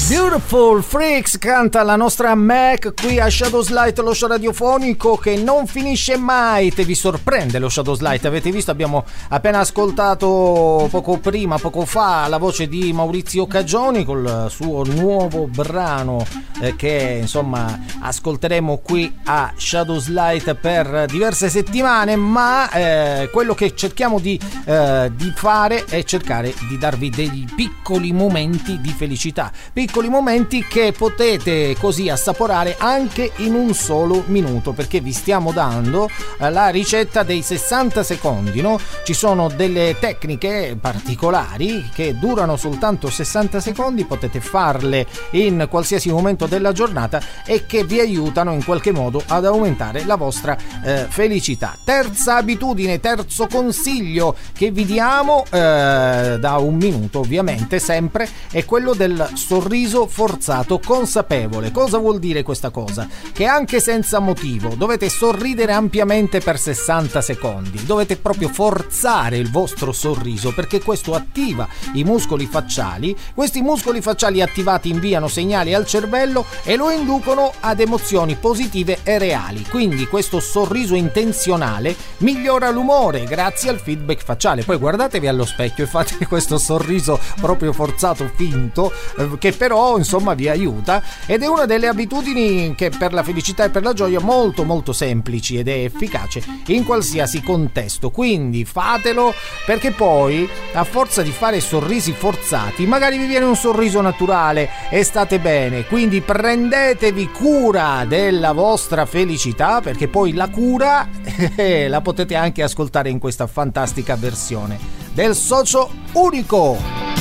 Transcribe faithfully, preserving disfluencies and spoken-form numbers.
Beautiful Freaks canta la nostra Mac qui a Shadows Light, lo show radiofonico che non finisce mai. Te vi sorprende lo Shadows Light? Avete visto, abbiamo appena ascoltato poco prima, poco fa, la voce di Maurizio Cagioni col suo nuovo brano eh, che insomma ascolteremo qui a Shadows Light per diverse settimane, ma eh, quello che cerchiamo di, eh, di fare è cercare di darvi dei piccoli momenti di felicità, piccoli momenti che potete così assaporare anche in un solo minuto, perché vi stiamo dando la ricetta dei sessanta secondi, no? Ci sono delle tecniche particolari che durano soltanto sessanta secondi, potete farle in qualsiasi momento della giornata e che vi aiutano in qualche modo ad aumentare la vostra eh, felicità. Terza abitudine, terzo consiglio che vi diamo eh, da un minuto ovviamente sempre, è quello del sorriso forzato consapevole. Cosa vuol dire questa cosa? Che anche senza motivo dovete sorridere ampiamente per sessanta secondi, dovete proprio forzare il vostro sorriso, perché questo attiva i muscoli facciali. Questi muscoli facciali attivati inviano segnali al cervello e lo inducono ad emozioni positive e reali, quindi questo sorriso intenzionale migliora l'umore grazie al feedback facciale. Poi guardatevi allo specchio e fate questo sorriso proprio forzato, finto, che però insomma vi aiuta, ed è una delle abitudini che per la felicità e per la gioia molto molto semplici ed è efficace in qualsiasi contesto. Quindi fatelo, perché poi a forza di fare sorrisi forzati magari vi viene un sorriso naturale e state bene. Quindi prendetevi cura della vostra felicità, perché poi la cura la potete anche ascoltare in questa fantastica versione del Socio Unico.